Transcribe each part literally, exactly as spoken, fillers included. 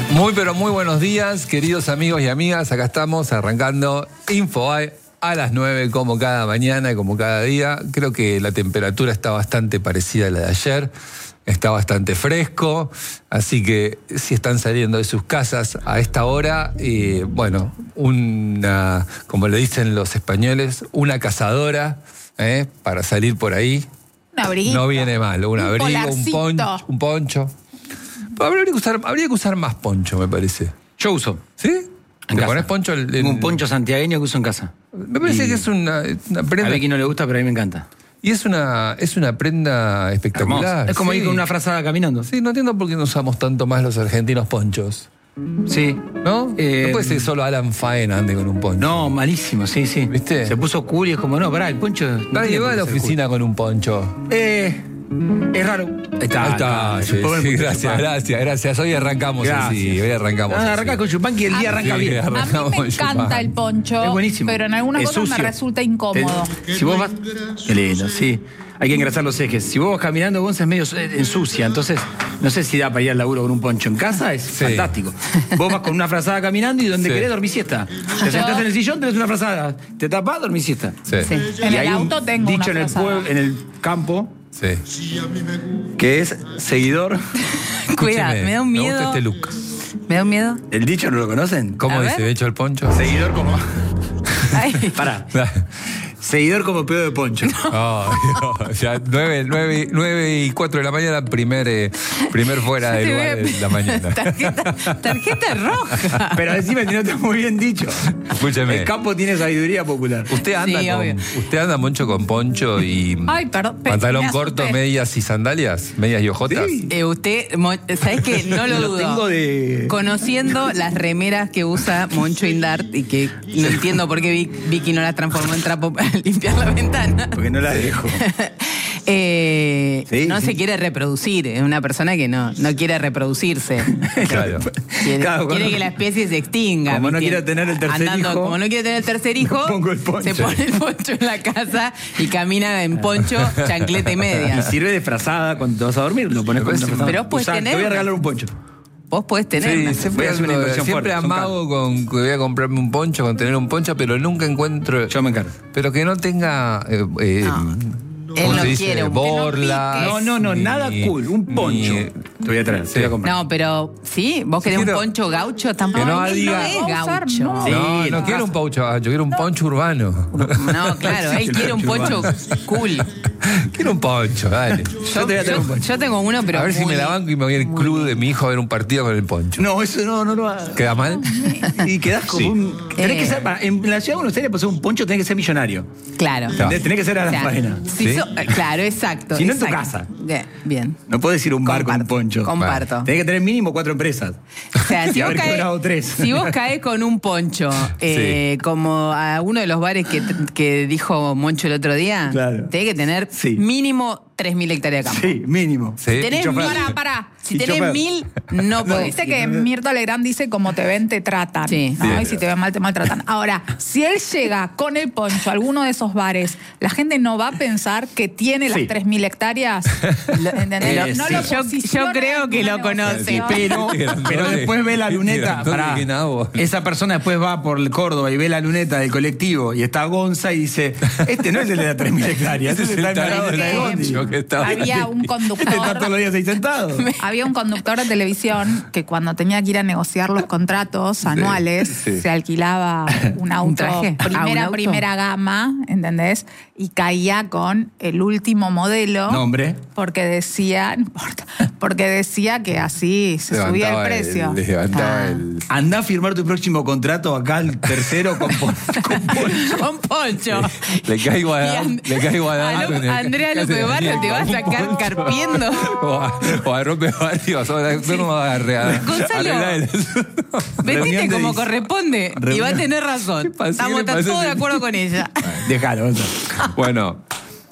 Muy pero muy buenos días, queridos amigos y amigas. Acá estamos arrancando Infobae a las nueve como cada mañana y como cada día. Creo que la temperatura está bastante parecida a la de ayer. Está bastante fresco, así que si están saliendo de sus casas a esta hora, eh, bueno, una, como le dicen los españoles, una cazadora eh, para salir por ahí. Un abriguito. No viene mal, un, un abrigo, un poncho, un poncho. Habría que, usar, habría que usar más poncho, me parece. Yo uso. ¿Sí? ¿Te casa. pones poncho? El, el... Un poncho santiagueño que uso en casa. Me parece y... que es una, una prenda... A Vicky no le gusta, pero a mí me encanta. Y es una, es una prenda espectacular. Hermoso. Es como sí. ir con una frazada caminando. Sí, no entiendo por qué no usamos tanto más los argentinos ponchos. Sí. ¿No? Eh, no puede ser solo Alan Faena ande con un poncho. No, malísimo, sí, sí. ¿Viste? Se puso cool y es como, no, pará, el poncho... Nadie no va a la oficina cool. con un poncho. Eh... Es raro. Ahí está, Ahí está. Sí, sí, gracias, gracias, gracias. Hoy arrancamos gracias. así, hoy arrancamos ah, así. Arranca con Chupán que el día arranca sí, bien. A mí me encanta el poncho. Es buenísimo. Pero en algunas es cosas sucio. me resulta incómodo. Te, si vos vas... Qué lindo, sí. Hay que engrasar los ejes. Si vos vas caminando, Gonza es medio ensucia. Entonces, no sé si da para ir al laburo con un poncho en casa. Es sí. fantástico. Vos vas con una frazada caminando y donde sí. querés dormir siesta. Te sentás en el sillón, tenés una frazada. Te tapás, dormís siesta. Sí. Sí. En el auto tengo dicho una en el pueblo, en el campo... Sí. Que es seguidor. Cuidado, me da un miedo. Me gusta este look. ¿Me da un miedo? ¿El dicho no lo conocen? ¿Cómo A dice? ver. ¿De hecho el poncho? Seguidor como. Ay. Pará. Seguidor como pedo de poncho. Oh, Dios. Ya nueve, nueve, nueve y cuatro de la mañana, primer, eh, primer fuera del lugar de la mañana. Tarjeta, tarjeta roja. Pero encima no está muy bien dicho. Escúcheme. El campo tiene sabiduría popular. Usted anda, Sí, con, obvio. usted anda mucho con poncho y Ay, perdón, pe- pantalón me corto, asusté. medias y sandalias, medias y ojotas. Sí. Eh, usted, Mo- ¿sabés qué? No lo Lo dudo. tengo de- Conociendo las remeras que usa Moncho Indart y que no entiendo por qué Vic- Vicky no las transformó en trapo para limpiar la ventana. Porque no la dejo. eh, Sí, no sí. se quiere reproducir. Es una persona que no, no quiere reproducirse. Claro. Quiere, Claro, quiere cuando- que la especie se extinga. Como no ¿me quiere entiendes? tener el tercer Andando, hijo, Como no quiere tener el tercer hijo, me pongo el poncho. se pone el poncho en la casa y camina en poncho, chancleta y media. Y sirve de frazada cuando te vas a dormir. Lo pones con una frazada. Pero vos podés Usá, tener Te voy a una. regalar un poncho. Vos podés tener. Sí, una. siempre, Voy a hacer una ando- inversión siempre fuerte, son amago con que voy a comprarme un poncho, con tener un poncho, pero nunca encuentro. Yo me encargo. Pero que no tenga. Eh, eh, No. ¿cómo Él no se dice? quiere un- Borlas. que No, no, no, ni- nada cool. Un poncho. ni- Te voy a traer, te voy a comprar. No, pero sí, vos querés Quiero- un poncho gaucho, tampoco Que no él diga- no es No va a usar, gaucho. no. Sí, No, no no quiero pasa. un poncho, yo quiero un poncho urbano. No, claro, él El quiere un poncho poncho cool. Quiero un poncho, dale. Yo te voy a traer un poncho. yo tengo uno, pero a ver si muy- me la banco y me voy al club de mi hijo a ver un partido con el poncho. No, eso no, no lo hagas. ¿Queda mal? Y quedás como Sí. un. Tenés Eh. que ser. para- En la ciudad de Buenos Aires, para ser un poncho, tenés que ser millonario. Claro. Claro. Tenés que ser a O la sea, faena. si ¿Sí? so- eh, claro, exacto. Si no en tu exacto. casa. Bien, bien. No podés ir a un bar con un Comparto, poncho. comparto. Tenés que tener mínimo cuatro empresas. O sea, si Y vos, haber quebrado caes, tres. si vos caes con un poncho, eh, como a uno de los bares que, que dijo Moncho el otro día, Claro. tenés que tener Sí. mínimo tres mil hectáreas de campo. Sí, mínimo. Sí. Si tenés Y chofer. mil, Pará, pará. si Y tenés chofer. mil, no podés. Viste que Mirta Legrand dice como te ven, te tratan. Sí. ¿no? Sí. Y si te ven mal, te maltratan. Ahora, si él llega con el poncho a alguno de esos bares, la gente no va a pensar que tiene las Sí. tres mil hectáreas. Lo- ¿Entendés? Eh, no sí. lo Yo- posiciona yo creo en que una lo conoce, negociación. Pero, Qué grandote. pero después ve la Qué luneta. grandote, Pará. qué nabo. Esa persona después va por el Córdoba y ve la luneta del colectivo y está Gonza y dice: Este no es el de las tres mil hectáreas, Ese este es está el al lado de la de tarado Bondi. de Poncho que estaba- Había un Este está conductor. todos los días ahí sentado. Había un conductor de televisión que cuando tenía que ir a negociar los contratos anuales sí. se alquilaba un auto, traje? Ah, primera, ¿un auto? primera gama, ¿entendés? Y caía con el último modelo. Nombre. Porque decía, no importa, porque decía que así se subía el Levantaba precio. les levantaba Ah. el. Andá a firmar tu próximo contrato acá al tercero con, pon- con poncho. Con poncho. Le caigo a Y Dan, And- le caigo a Dan. a Lo- con el- Andrea López Barrio te va a sacar carpiendo. O a, o a López Barrio, tú no vas a arreglar. Gonzalo, arreglar el- Vestite Reunión de como dis- corresponde y va a Reunión. tener razón. ¿Qué pasa? ¿Qué Estamos le está pasa? todos de acuerdo con ella. Déjalo, Gonza. Bueno,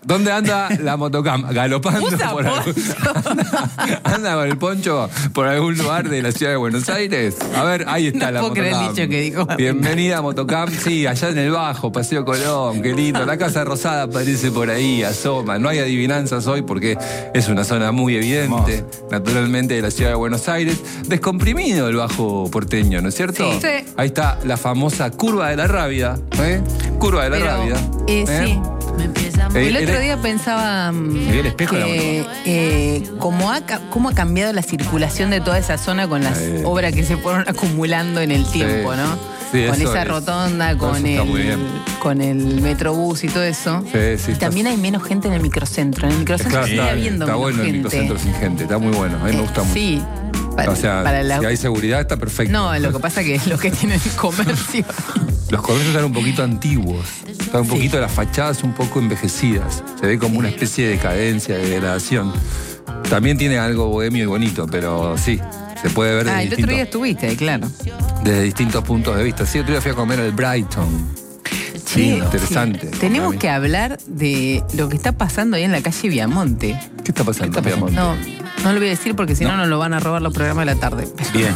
¿Dónde anda la motocam? Galopando Usa por algún... ¿Anda con el poncho por algún lugar de la ciudad de Buenos Aires? A ver, ahí está No la puedo creer el motocam. dicho que dijo. Bienvenida a Motocam. Sí, allá en el Bajo, Paseo Colón, qué lindo. La Casa Rosada aparece por ahí, asoma. No hay adivinanzas hoy porque es una zona muy evidente, naturalmente, de la ciudad de Buenos Aires. Descomprimido el Bajo porteño, ¿no es cierto? Sí. Sí. Ahí está la famosa curva de la Rábida. ¿eh? Curva de la Pero, Rábida. eh, ¿eh? sí. Eh, El otro era- día pensaba mm, vio el espejo de la que eh, cómo, ha, ca- cómo ha cambiado la circulación de toda esa zona con las Eh. obras que se fueron acumulando en el tiempo, ¿no? Sí, con eso esa es. rotonda, Eso con está muy el, bien. con el metrobús y todo eso. Sí, sí, y está- también hay menos gente en el microcentro. En el microcentro Claro, sigue está, habiendo está menos bueno el gente. microcentro sin gente, está muy bueno. A mí me Eh, gusta mucho. Sí. Para, O sea, para la- si hay seguridad está perfecto. No, lo que pasa es que los que tienen comercio. Los comercios están un poquito antiguos. Están un poquito las fachadas un poco envejecidas. Se ve como una especie de decadencia, de degradación. También tiene algo bohemio y bonito, pero sí, se puede ver desde, Ah, el otro distintos, día estuviste ahí, claro. desde distintos puntos de vista. Sí, el otro día fui a comer al Brighton. Sí, Che, interesante. Tenemos Para mí. que hablar de lo que está pasando ahí en la calle Viamonte. ¿Qué está pasando, ¿Qué está pasando? Piamonte? No, no lo voy a decir porque si no, nos lo van a robar los programas de la tarde. Bien.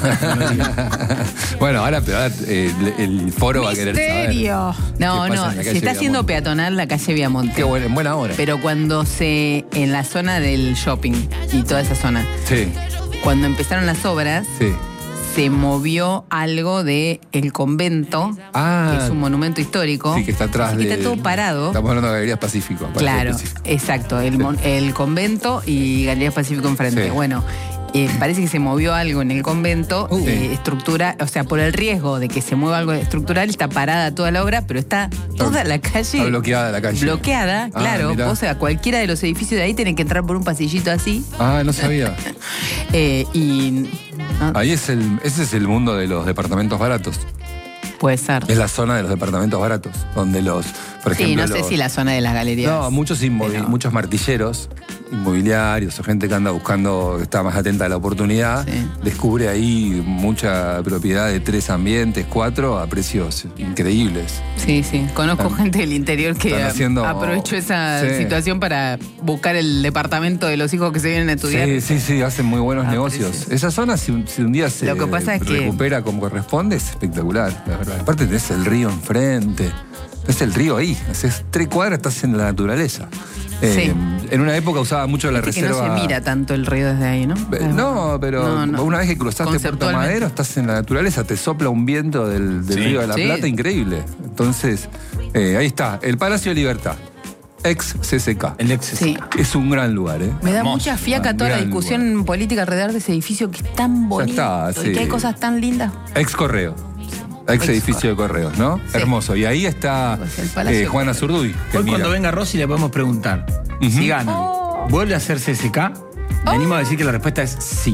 Bueno, ahora, pero ahora eh, el, el foro va a querer saber. Misterio. No, ¿Qué pasa no, en la se calle está haciendo Viamonte? peatonal la calle Viamonte. Qué bueno, en buena hora. Pero cuando se, en la zona del shopping y toda esa zona, Sí, cuando empezaron las obras, sí. se movió algo de el convento, Ah. que es un monumento histórico. Sí, que está atrás Así que de... está todo parado. Estamos hablando de Galerías Pacífico. para Claro, ser específico. exacto, el, mon- el convento y Galerías Pacífico enfrente. Sí. Bueno, eh, parece que se movió algo en el convento, Uh. eh, Sí. estructura, o sea, por el riesgo de que se mueva algo estructural, está parada toda la obra, pero está toda la calle Está bloqueada la calle. bloqueada, Ah, claro. mirá. O sea, cualquiera de los edificios de ahí tiene que entrar por un pasillito así. Ah, no sabía. eh, y no, Ahí es el, ese es el mundo de los departamentos baratos. puede ser. Es la zona de los departamentos baratos, donde los, por Sí, ejemplo... no sé los- si la zona de las galerías. No, muchos, inmovi- pero- muchos martilleros inmobiliarios o gente que anda buscando, que está más atenta a la oportunidad, Sí. descubre ahí mucha propiedad de tres ambientes, cuatro, a precios increíbles. Sí, sí. Conozco Están- gente del interior que están haciendo- aprovechó esa Sí. situación para buscar el departamento de los hijos que se vienen a estudiar. Sí, sí, sí, hacen muy buenos Ah, negocios. precios. Esa zona, si un, si un día se Lo que pasa es que- recupera como corresponde, es espectacular, la verdad. Aparte tenés el río enfrente, tenés el río ahí, haces tres cuadras, estás en la naturaleza. Eh, en una época usaba mucho la Viste que reserva... no se mira tanto el río desde ahí, ¿no? Be- No, pero No, no. una vez que cruzaste Puerto Conceptualmente. Madero, estás en la naturaleza, te sopla un viento del, del Sí. río de la Sí. Plata increíble. Entonces, eh, ahí está, el Palacio de Libertad, ex C C K. El ex. Sí. Es un gran lugar, ¿eh? Me da Hermoso. mucha fiaca toda la Gran discusión política alrededor de ese edificio que es tan bonito está, y sí. que hay cosas tan lindas. Ex Correo. Ex edificio de Correos, ¿no? Sí. Hermoso. Y ahí está Pues el Palacio eh, de Juana Zurduy. que Hoy mira. cuando venga Rosy le podemos preguntar. Si ganan, ¿vuelve a ser C S K? Me animo a decir que la respuesta es sí.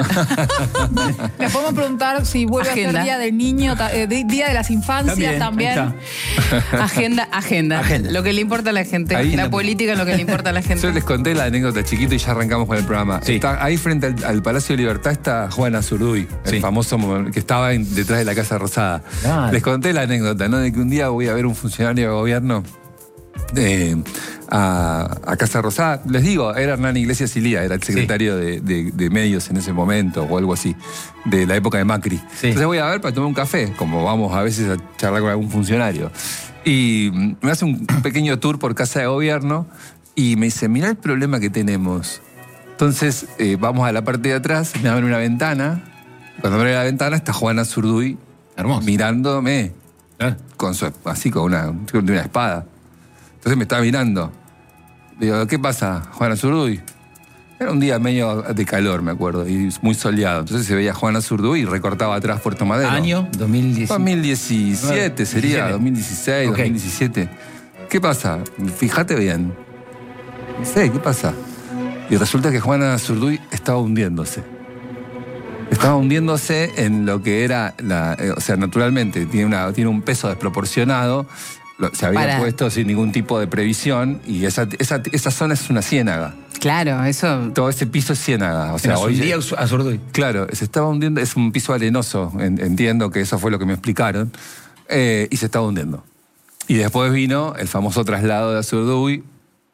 Le podemos preguntar si vuelve a Agenda. ser Día del Niño, ta- eh, di- Día de las Infancias También, también. ahí está. Agenda, agenda, Agenda. Lo que le importa a la gente. Ahí la la- política es lo que le importa a la gente. Yo les conté la anécdota chiquito y ya arrancamos con el programa. Sí. Está ahí frente al, al Palacio de Libertad está Juana Zurduy, el Sí. famoso mo- que estaba en- detrás de la Casa Rosada. Claro. Les conté la anécdota, ¿no? De que un día voy a ver un funcionario de gobierno eh, a, a Casa Rosada. Les digo, era Hernán Iglesias Ilía, era el secretario de, de- de medios en ese momento o algo así, de la época de Macri. Sí. Entonces voy a ver para tomar un café, como vamos a veces a charlar con algún funcionario. Y mm, me hace un pequeño tour por Casa de Gobierno y me dice, mirá el problema que tenemos. Entonces eh, vamos a la parte de atrás, me abre una ventana. Cuando abre la ventana está Juana Zurduy Hermoso. mirándome ¿Eh? con su, así con una, con una espada. Entonces me estaba mirando. Digo, ¿qué pasa, Juana Zurduy? Era un día medio de calor, me acuerdo, y muy soleado. Entonces se veía a Juana Zurduy y recortaba atrás Puerto Madero. Año dos mil diez. dos mil diecisiete sería, diecisiete. dos mil dieciséis, Ok. dos mil diecisiete. ¿Qué pasa? Fíjate bien. No sé, ¿qué pasa? Y resulta que Juana Zurduy estaba hundiéndose. Estaba hundiéndose en lo que era, la, eh, o sea, naturalmente, tiene, una, tiene un peso desproporcionado, lo- se había Para. puesto sin ningún tipo de previsión y esa, esa, esa zona es una ciénaga. Claro, eso. Todo ese piso es ciénaga. O sea, Se hoy, hundía a Zurduy. claro, se estaba hundiendo, es un piso arenoso, en- entiendo que eso fue lo que me explicaron, eh, y se estaba hundiendo. Y después vino el famoso traslado de Zurduy,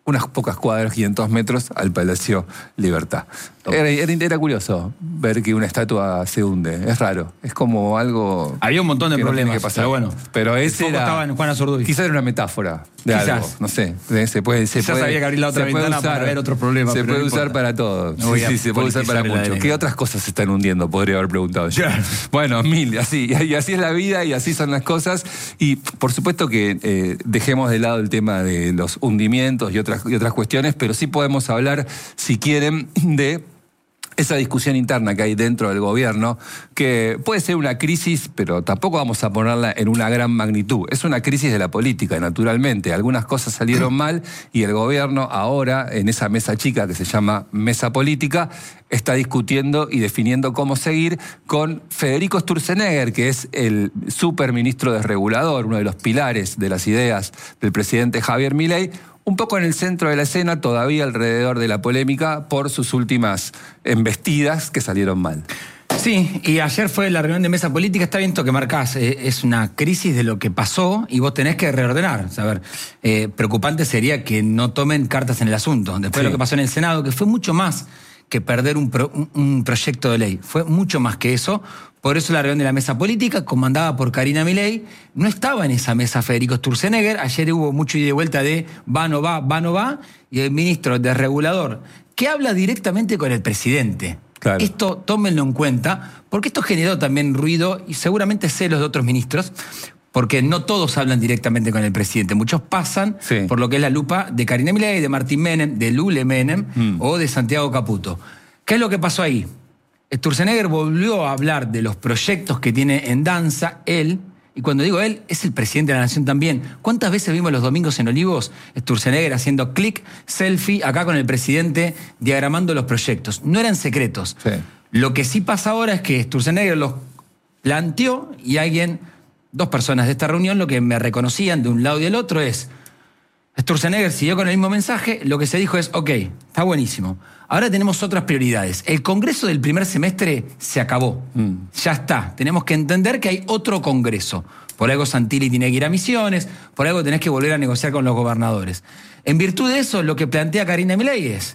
unas pocas cuadras, quinientos metros, al Palacio Libertad. Era, era, era curioso ver que una estatua se hunde. Es raro. Es como algo... Había un montón de que no problemas, tiene que pasar. pero bueno. Pero ese era... estaba en Juan Azurduy. Quizás era una metáfora de Quizás. algo. No sé. Se puede, se Quizás puede, había que abrir la otra se puede ventana usar, para ver otros problemas. Se pero puede no usar importa. para todo. No voy sí, a sí, se puede usar para politizar el mucho. A D N. ¿Qué otras cosas se están hundiendo? Podría haber preguntado yo. Claro. Bueno, mil, así. Y así es la vida y así son las cosas. Y por supuesto que eh, dejemos de lado el tema de los hundimientos y otras, y otras cuestiones, pero sí podemos hablar, si quieren, de esa discusión interna que hay dentro del gobierno, que puede ser una crisis, pero tampoco vamos a ponerla en una gran magnitud. Es una crisis de la política, naturalmente. Algunas cosas salieron mal y el gobierno ahora, en esa mesa chica que se llama Mesa Política, está discutiendo y definiendo cómo seguir con Federico Sturzenegger, que es el superministro desregulador, uno de los pilares de las ideas del presidente Javier Milei, un poco en el centro de la escena, todavía alrededor de la polémica por sus últimas embestidas que salieron mal. Sí, y ayer fue la reunión de mesa política. Está bien esto que marcás, eh, es una crisis de lo que pasó y vos tenés que reordenar. A ver, eh, preocupante sería que no tomen cartas en el asunto. Después sí. de lo que pasó en el Senado, que fue mucho más que perder un, pro, un, un proyecto de ley. Fue mucho más que eso. Por eso la reunión de la mesa política, comandada por Karina Milei, no estaba en esa mesa Federico Sturzenegger. Ayer hubo mucho ida y vuelta de va, no va, va, no va. Y el ministro desregulador, que habla directamente con el presidente. Claro. Esto tómenlo en cuenta, porque esto generó también ruido y seguramente celos de otros ministros, porque no todos hablan directamente con el presidente. Muchos pasan sí. por lo que es la lupa de Karina Milei, de Martín Menem, de Lule Menem mm. o de Santiago Caputo. ¿Qué es lo que pasó ahí? Sturzenegger volvió a hablar de los proyectos que tiene en danza él, y cuando digo él, es el presidente de la nación también. ¿Cuántas veces vimos los domingos en Olivos Sturzenegger haciendo clic, selfie, acá con el presidente, diagramando los proyectos? No eran secretos. Sí. Lo que sí pasa ahora es que Sturzenegger los planteó y alguien, dos personas de esta reunión, lo que me reconocían de un lado y del otro es, Sturzenegger siguió con el mismo mensaje, lo que se dijo es, ok, está buenísimo. Ahora tenemos otras prioridades. El congreso del primer semestre se acabó. Mm. Ya está. Tenemos que entender que hay otro congreso. Por algo Santilli tiene que ir a Misiones, por algo tenés que volver a negociar con los gobernadores. En virtud de eso, lo que plantea Karina Milei es,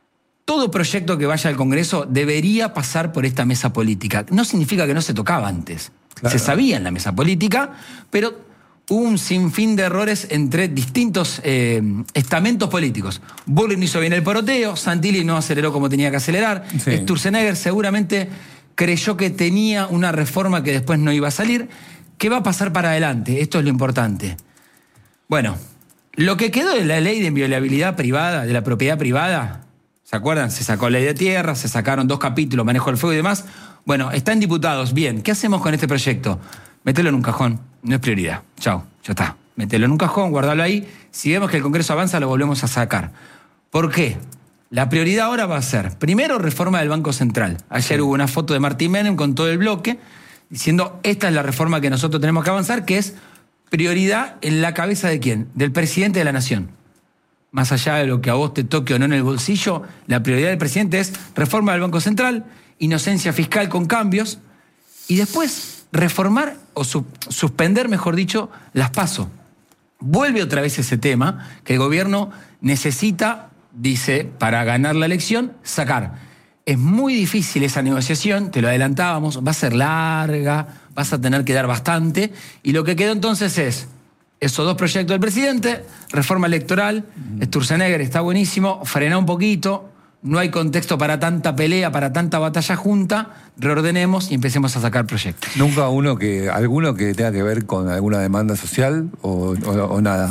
todo proyecto que vaya al congreso debería pasar por esta mesa política. No significa que no se tocaba antes. Claro. Se sabía en la mesa política, pero hubo un sinfín de errores entre distintos eh, estamentos políticos. Bullrich no hizo bien el poroteo, Santilli no aceleró como tenía que acelerar, sí. Sturzenegger seguramente creyó que tenía una reforma que después no iba a salir. ¿Qué va a pasar para adelante? Esto es lo importante. Bueno, lo que quedó de la ley de inviolabilidad privada, de la propiedad privada, ¿se acuerdan? Se sacó la ley de tierra, se sacaron dos capítulos, manejo del fuego y demás. Bueno, están diputados. Bien, ¿qué hacemos con este proyecto? Mételo en un cajón, no es prioridad. Chau, ya está. Mételo en un cajón, guardalo ahí. Si vemos que el Congreso avanza, lo volvemos a sacar. ¿Por qué? La prioridad ahora va a ser, primero, reforma del Banco Central. Ayer sí. hubo una foto de Martín Menem con todo el bloque, diciendo, esta es la reforma que nosotros tenemos que avanzar, que es prioridad en la cabeza de quién? Del presidente de la Nación. Más allá de lo que a vos te toque o no en el bolsillo, la prioridad del presidente es reforma del Banco Central, inocencia fiscal con cambios, y después reformar o su, suspender, mejor dicho, las PASO. Vuelve otra vez ese tema que el gobierno necesita, dice, para ganar la elección, sacar. Es muy difícil esa negociación, te lo adelantábamos, va a ser larga, vas a tener que dar bastante, y lo que quedó entonces es esos dos proyectos del presidente, reforma electoral, mm. Sturzenegger está buenísimo, frena un poquito, no hay contexto para tanta pelea, para tanta batalla junta, reordenemos y empecemos a sacar proyectos. ¿Nunca uno que, alguno que tenga que ver con alguna demanda social o, o, o nada?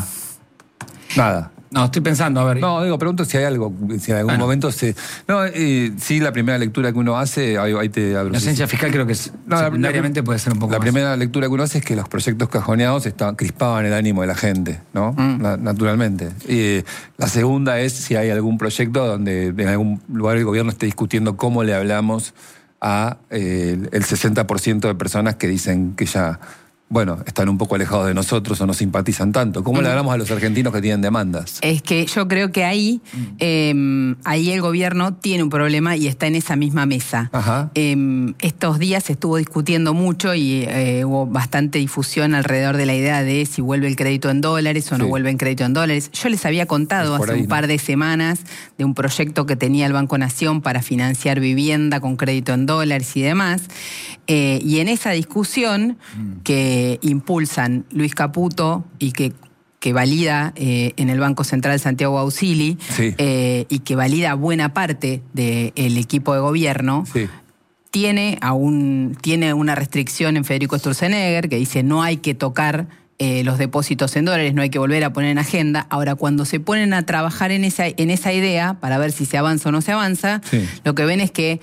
Nada. No, estoy pensando, a ver. No, digo, pregunto si hay algo, si en algún bueno. momento se... No, eh, sí, la primera lectura que uno hace, ahí, ahí te abro. La inocencia fiscal creo que es, no, secundariamente la, puede ser un poco La más. primera lectura que uno hace es que los proyectos cajoneados estaban, crispaban el ánimo de la gente, ¿no? Mm. Na, naturalmente. Y la segunda es si hay algún proyecto donde en algún lugar el gobierno esté discutiendo cómo le hablamos a eh, el sesenta por ciento de personas que dicen que ya bueno, están un poco alejados de nosotros o no simpatizan tanto. ¿Cómo le hablamos a los argentinos que tienen demandas? Es que yo creo que ahí, eh, ahí el gobierno tiene un problema y está en esa misma mesa. Ajá. Eh, estos días se estuvo discutiendo mucho y eh, hubo bastante difusión alrededor de la idea de si vuelve el crédito en dólares o no Sí. vuelve el crédito en dólares. Yo les había contado Es por hace ahí, un par ¿no? de semanas de un proyecto que tenía el Banco Nación para financiar vivienda con crédito en dólares y demás. Eh, y en esa discusión mm. que impulsan Luis Caputo y que, que valida eh, en el Banco Central Santiago Auxili Sí. eh, y que valida buena parte del equipo de gobierno, Sí. tiene, aún, tiene una restricción en Federico Sturzenegger que dice no hay que tocar eh, los depósitos en dólares, no hay que volver a poner en agenda. Ahora, cuando se ponen a trabajar en esa, en esa idea para ver si se avanza o no se avanza, Sí. lo que ven es que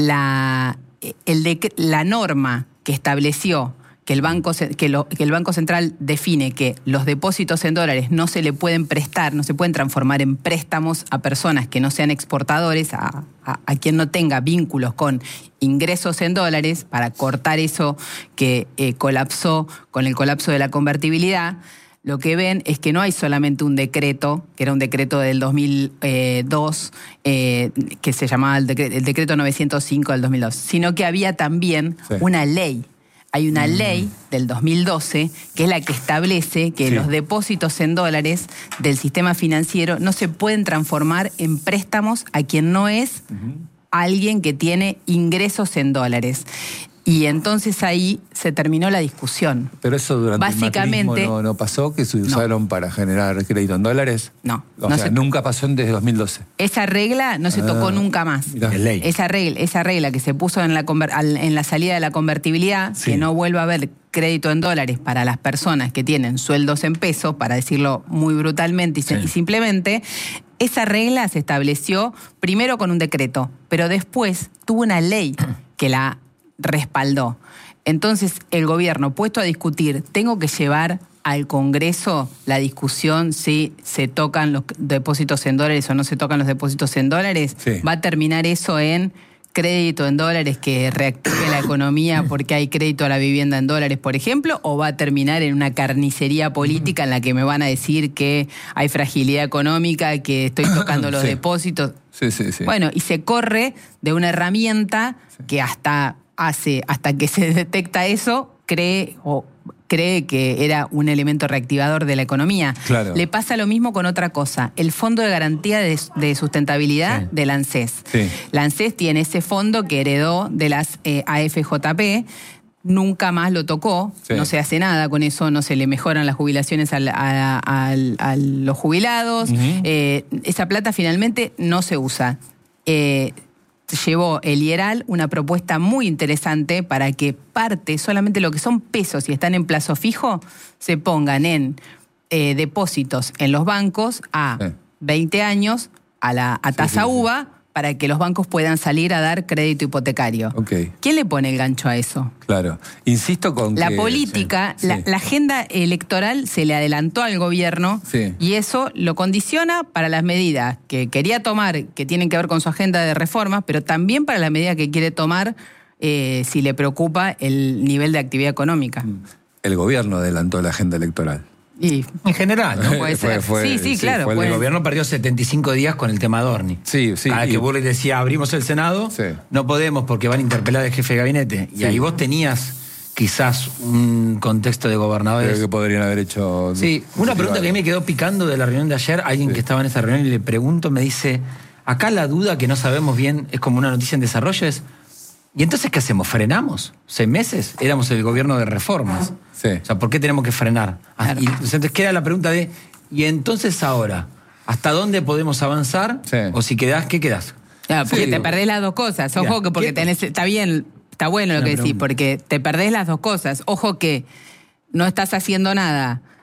la... El de, la norma que estableció que el, banco, que, lo, que el Banco Central define que los depósitos en dólares no se le pueden prestar, no se pueden transformar en préstamos a personas que no sean exportadores, a, a, a quien no tenga vínculos con ingresos en dólares, para cortar eso que eh, colapsó con el colapso de la convertibilidad. Lo que ven es que no hay solamente un decreto, que era un decreto del dos mil dos, eh, que se llamaba el decreto, el decreto novecientos cinco del dos mil dos, sino que había también sí. una ley. Hay una mm. ley del dos mil doce que es la que establece que sí. los depósitos en dólares del sistema financiero no se pueden transformar en préstamos a quien no es uh-huh. alguien que tiene ingresos en dólares. Y entonces ahí se terminó la discusión. Pero eso durante Básicamente, el macrismo no, no pasó, que se usaron no. para generar crédito en dólares. No. O no sea, se... nunca pasó desde dos mil doce. Esa regla no se ah, tocó nunca más. Mirá. Ley. Esa regla, esa regla que se puso en la, en la salida de la convertibilidad, sí. que no vuelva a haber crédito en dólares para las personas que tienen sueldos en pesos, para decirlo muy brutalmente y, sí. y simplemente, esa regla se estableció primero con un decreto, pero después tuvo una ley que la respaldó. Entonces, el gobierno, puesto a discutir, tengo que llevar al Congreso la discusión si se tocan los depósitos en dólares o no se tocan los depósitos en dólares, sí. va a terminar eso en crédito en dólares que reactive la economía porque hay crédito a la vivienda en dólares, por ejemplo, o va a terminar en una carnicería política en la que me van a decir que hay fragilidad económica, que estoy tocando los sí. depósitos. Sí, sí, sí. Bueno, y se corre de una herramienta sí. que hasta hace, hasta que se detecta eso, cree o cree que era un elemento reactivador de la economía. Claro. Le pasa lo mismo con otra cosa, el Fondo de Garantía de, de Sustentabilidad sí. del ANSES. Sí. La ANSES tiene ese fondo que heredó de las eh, A F J P, nunca más lo tocó, sí. no se hace nada con eso, no se le mejoran las jubilaciones a, a, a, a los jubilados, uh-huh. eh, esa plata finalmente no se usa. Eh, llevó el I E R A L una propuesta muy interesante para que parte, solamente lo que son pesos y están en plazo fijo, se pongan en eh, depósitos en los bancos a sí. veinte años, a, la, a tasa sí, sí, UVA, sí. para que los bancos puedan salir a dar crédito hipotecario. Okay. ¿Quién le pone el gancho a eso? Claro. Insisto con la que... política, sí, la, sí. la agenda electoral se le adelantó al gobierno sí. y eso lo condiciona para las medidas que quería tomar, que tienen que ver con su agenda de reformas, pero también para las medidas que quiere tomar eh, si le preocupa el nivel de actividad económica. El gobierno adelantó la agenda electoral. Y en general, ¿no? Puede ser. Fue, fue, sí, sí, sí, claro. El gobierno perdió setenta y cinco días con el tema Adorni. Sí, sí. Cada y... que Burley decía, abrimos el Senado, sí. no podemos porque van a interpelar al jefe de gabinete. Y sí. ahí vos tenías quizás un contexto de gobernadores. Creo que podrían haber hecho... Sí, una pregunta que a mí me quedó picando de la reunión de ayer, alguien sí. que estaba en esa reunión y le pregunto, me dice, acá la duda que no sabemos bien, es como una noticia en desarrollo, es... ¿Y entonces qué hacemos? ¿Frenamos? ¿Seis meses? Éramos el gobierno de reformas. Sí. O sea, ¿por qué tenemos que frenar? Claro. Y, entonces queda la pregunta de, ¿y entonces ahora? ¿Hasta dónde podemos avanzar? Sí. O si quedás, ¿qué quedás? Claro, porque sí. te perdés las dos cosas. Ojo, que porque tenés, está bien, está bueno lo Una que decís, pregunta. porque te perdés las dos cosas. Ojo que no estás haciendo nada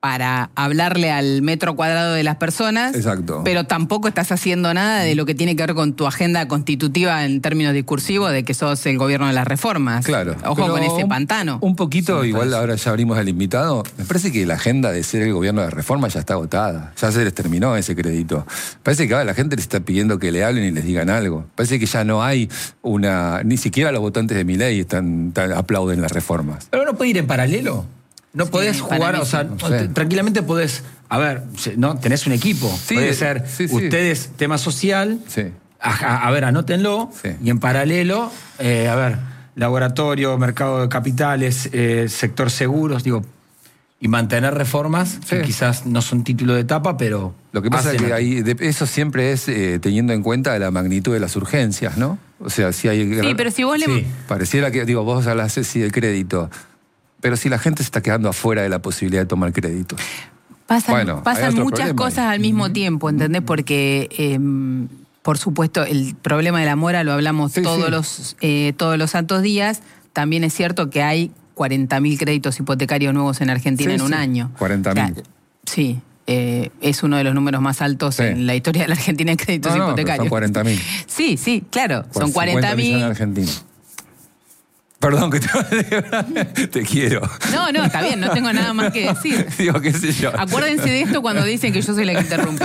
para hablarle al metro cuadrado de las personas. Exacto. Pero tampoco estás haciendo nada de lo que tiene que ver con tu agenda constitutiva en términos discursivos de que sos el gobierno de las reformas. Claro. Ojo con ese pantano. Un poquito, Sí, igual parece. ahora ya abrimos al invitado. Me parece que la agenda de ser el gobierno de reforma ya está agotada. Ya se les terminó ese crédito. Parece que ahora la gente les está pidiendo que le hablen y les digan algo. Parece que ya no hay una... Ni siquiera los votantes de Milei están, están, aplauden las reformas. Pero no puede ir en paralelo. No Sí, podés para jugar, mí o sea, sí. no, te- tranquilamente podés, a ver, ¿no? Tenés un equipo. Sí, Puede ser sí, sí. ustedes tema social, Sí. a, a- a ver, anótenlo, Sí. y en paralelo, eh, a ver, laboratorio, mercado de capitales, eh, sector seguros, digo, y mantener reformas, Sí. que quizás no son título de etapa, pero... Lo que pasa es hacen que a- ahí, de- eso siempre es eh, teniendo en cuenta la magnitud de las urgencias, ¿no? O sea, si hay... Sí, pero si vos le... Sí. Pareciera que, digo, vos hablas sí del crédito, pero si la gente se está quedando afuera de la posibilidad de tomar crédito. Pasan, Bueno, hay pasan otro muchas problema cosas ahí. al mismo tiempo, ¿entendés? Porque, eh, por supuesto, el problema de la mora lo hablamos Sí, todos, sí. Los, eh, todos los santos días. También es cierto que hay cuarenta mil créditos hipotecarios nuevos en Argentina Sí, en un sí. año. cuarenta mil. O sea, sí, eh, es uno de los números más altos Sí. en la historia de la Argentina en créditos No, no, pero hipotecarios. son cuarenta mil. Sí, sí, claro, son cuarenta millones mil. en Argentina. Perdón que te, te quiero. No, no, está bien, no tengo nada más que decir. Digo, qué sé yo. Acuérdense de esto cuando dicen que yo soy la que interrumpe.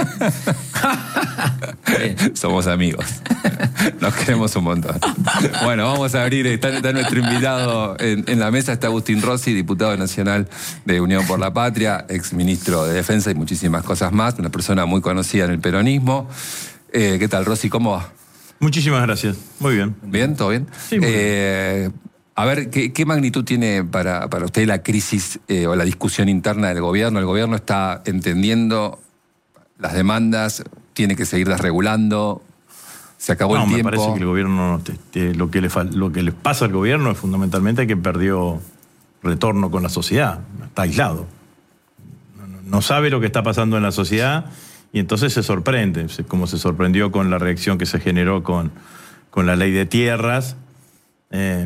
Somos amigos. Nos queremos un montón. Bueno, vamos a abrir. Está, está nuestro invitado en, en la mesa. Está Agustín Rossi, diputado nacional de Unión por la Patria, ex ministro de Defensa y muchísimas cosas más. Una persona muy conocida en el peronismo. Eh, ¿Qué tal, Rossi? ¿Cómo va? Muchísimas gracias. Muy bien. ¿Bien? ¿Todo bien? Sí, muy Eh, a ver, ¿qué, qué magnitud tiene para, para usted la crisis eh, o la discusión interna del gobierno? ¿El gobierno está entendiendo las demandas? ¿Tiene que seguir desregulando? ¿Se acabó No, el me tiempo? parece que el gobierno, no, te- te- lo, que le, fal- lo que le pasa al gobierno es fundamentalmente que perdió retorno con la sociedad, está aislado. No, no- no sabe lo que está pasando en la sociedad y entonces se sorprende, se- como se sorprendió con la reacción que se generó con, con la ley de tierras. Eh,